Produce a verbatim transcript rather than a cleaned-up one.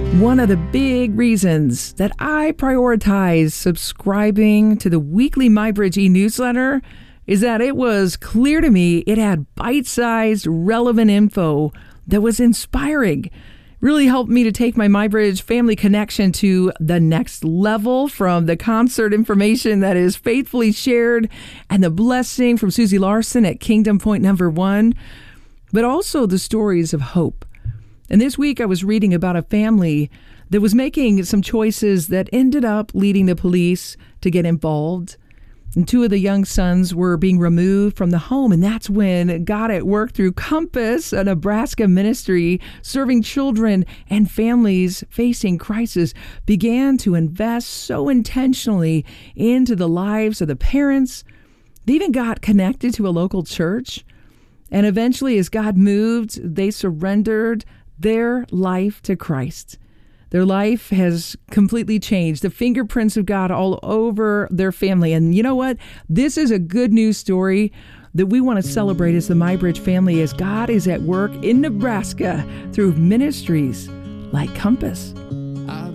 One of the big reasons that I prioritize subscribing to the weekly MyBridge e-newsletter is that it was clear to me it had bite-sized, relevant info that was inspiring. Really helped me to take my MyBridge family connection to the next level, from the concert information that is faithfully shared and the blessing from Susie Larson at Kingdom Point Number One, but also the stories of hope. And this week I was reading about a family that was making some choices that ended up leading the police to get involved. And two of the young sons were being removed from the home. And that's when God at work through Compass, a Nebraska ministry serving children and families facing crisis, began to invest so intentionally into the lives of the parents. They even got connected to a local church. And eventually, as God moved, they surrendered their life to Christ. Their life has completely changed. The fingerprints of God all over their family. And you know what? This is a good news story that we want to celebrate as the MyBridge family, as God is at work in Nebraska through ministries like Compass.